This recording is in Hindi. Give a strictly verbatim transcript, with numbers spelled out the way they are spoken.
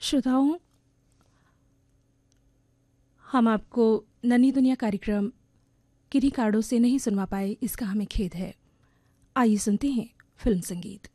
श्रोताओं, हम आपको नन्ही दुनिया कार्यक्रम किन्हीं कार्डों से नहीं सुनवा पाए, इसका हमें खेद है। आइए सुनते हैं फिल्म संगीत।